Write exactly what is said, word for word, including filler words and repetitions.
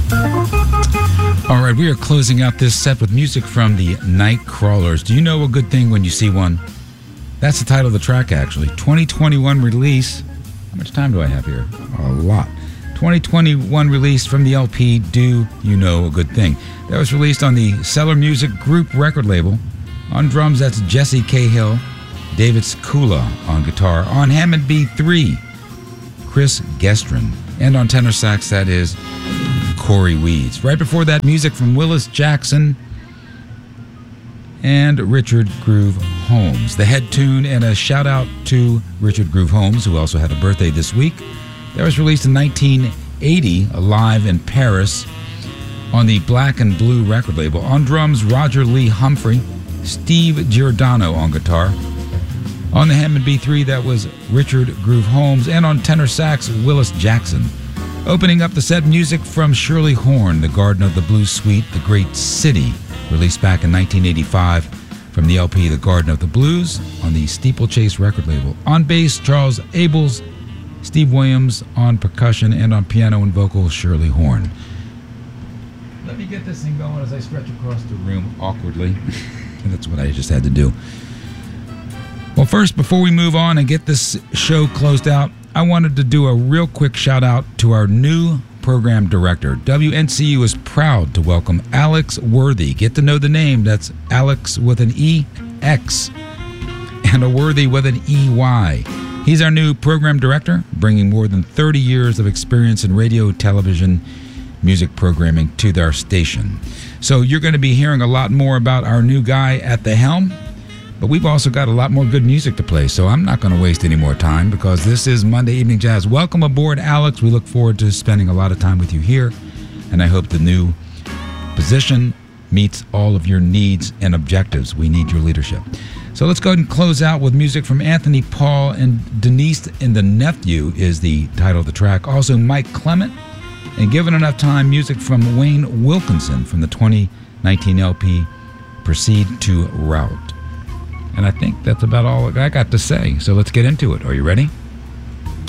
All right, we are closing out this set with music from the Nightcrawlers. Do you know a good thing when you see one? That's the title of the track, actually. twenty twenty-one release. How much time do I have here? A lot. twenty twenty-one release from the L P, Do You Know a Good Thing? That was released on the Cellar Music Group record label. On drums, that's Jesse Cahill. David Skula on guitar. On Hammond B three, Chris Gestrin. And on tenor sax, that is Corey Weeds. Right before that, music from Willis Jackson and Richard Groove Holmes. The head tune, and a shout out to Richard Groove Holmes, who also had a birthday this week. That was released in nineteen eighty, live in Paris on the Black and Blue record label. On drums, Roger Lee Humphrey. Steve Giordano on guitar. On the Hammond B three, that was Richard Groove Holmes. And on tenor sax, Willis Jackson. Opening up the set, music from Shirley Horn, The Garden of the Blues Suite, The Great City, released back in nineteen eighty-five from the L P The Garden of the Blues on the Steeplechase record label. On bass, Charles Abels. Steve Williams on percussion, and on piano and vocals, Shirley Horn. Let me get this thing going as I stretch across the room awkwardly. That's what I just had to do. Well, first, before we move on and get this show closed out, I wanted to do a real quick shout out to our new program director. W N C U is proud to welcome Alex Worthy. Get to know the name. That's Alex with an E X and a Worthy with an E Y. He's our new program director, bringing more than thirty years of experience in radio, television, music programming to our station. So you're going to be hearing a lot more about our new guy at the helm, but we've also got a lot more good music to play, so I'm not going to waste any more time because this is Monday Evening Jazz. Welcome aboard, Alex. We look forward to spending a lot of time with you here, and I hope the new position meets all of your needs and objectives. We need your leadership. So let's go ahead and close out with music from Anthony Paul, and Denise and the Nephew is the title of the track. Also Mike Clement, and given enough time, music from Wayne Wilkinson from the twenty nineteen L P Proceed to Route. And I think that's about all I got to say. So let's get into it. Are you ready?